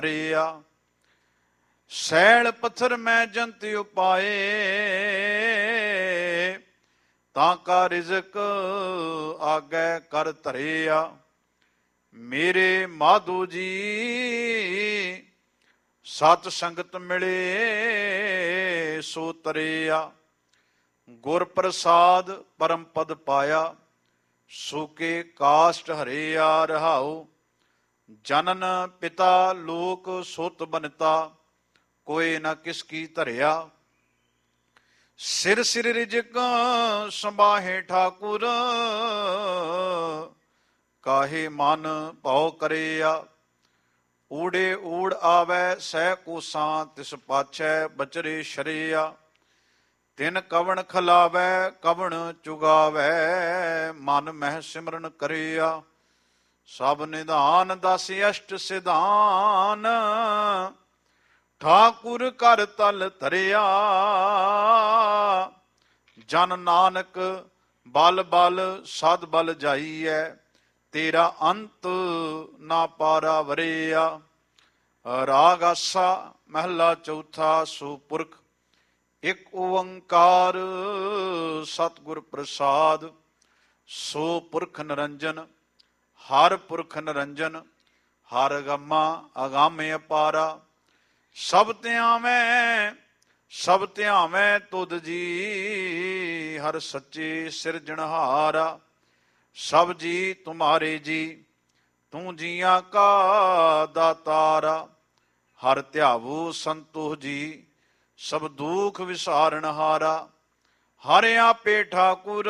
ਰਿਆ। ਸੈਲ ਪੱਥਰ ਮੈਂ ਜੰਤ ਉਪਾਏ, ਤਾਂ ਕਾ ਰਿਜ਼ਕ ਆਗੈ ਕਰ ਧਰਿਆ। ਮੇਰੇ ਮਾਧੋ ਜੀ ਸਤ ਸੰਗਤ ਮਿਲੇ ਸੋ ਤਰਿਆ। ਗੁਰ ਪ੍ਰਸਾਦ ਪਰਮ ਪਦ ਪਾਇਆ, ਸੂਕੇ ਕਾਸ਼ਟ ਹਰਿਆ ਰਹਾਉ। ਜਨਨ ਪਿਤਾ ਲੋਕ ਸੁਤ ਬਨਤਾ, ਕੋਏ ਨਾ ਕਿਸ ਕੀ ਧਰਿਆ। ਸਿਰ ਸਿਰ ਰਿਜਕ ਸੰਭਾਹੇ ਠਾਕੁਰ, ਕਾਹੇ ਮਨ ਭਉ ਕਰਿਆ। ਊੜੇ ਊੜ ਆਵੈ ਸਹਿ ਕੋਸਾਂ, ਤਿਸ ਪਾਛੈ ਬਚਰੇ ਸ਼ਰਿਆ। ਤਿਨ ਕਵਣ ਖਲਾਵੈ ਕਵਣ ਚੁਗਾਵੈ, ਮਨ ਮਹਿ ਸਿਮਰਨ ਕਰਿਆ। ਸਭ ਨਿਧਾਨ ਦਸ ਅਸ਼ਟ ਸਿਧਾਨ, ਠਾਕੁਰ ਕਰ ਤਲ ਧਰਿਆ। ਜਨ ਨਾਨਕ ਬਲ ਬਲ ਸਦ ਬਲ ਜਾਈਐ, ਤੇਰਾ ਅੰਤ ਨਾ ਪਾਰਾ ਵਰਿਆ। ਰਾਗ ਆਸਾ ਮਹਿਲਾ ਚੌਥਾ। ਸੋ ਪੁਰਖ ਇਕ ਓੰਕਾਰ ਸਤਿਗੁਰ ਪ੍ਰਸਾਦ। ਸੋ ਪੁਰਖ ਨਿਰੰਜਨ ਹਰ ਪੁਰਖ ਨਿਰੰਜਨ, ਹਰ ਅਗੰਮਾ ਅਗੰਮ ਅਪਾਰਾ। ਸਭ ਧਿਆਵੈ ਤੁਧ ਜੀ, ਹਰ ਸੱਚੇ ਸਿਰਜਣਹਾਰਾ। ਸਭ ਜੀ ਤੁਮਾਰੇ ਜੀ, ਤੂੰ ਜੀਆਂ ਕਾ ਦਾਤਾਰਾ। ਹਰ ਧਿਆਵੋ ਸੰਤੋਖ ਜੀ, ਸਭ ਦੁਖ ਵਿਸਾਰਨਹਾਰਾ। ਹਰ ਆਪੇ ਠਾਕੁਰ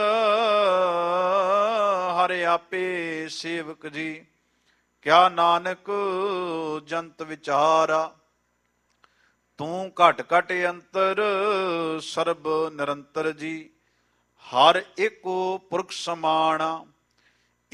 ਹਰ ਆਪੇ ਸੇਵਕ ਜੀ, ਕਿਆ ਨਾਨਕ ਜੰਤ ਵਿਚਾਰਾ। ਤੂੰ ਘਟ ਘਟ ਅੰਤਰ ਸਰਬ ਨਿਰੰਤਰ ਜੀ, ਹਰ ਏਕੋ ਪੁਰਖ ਸਮਾਣਾ।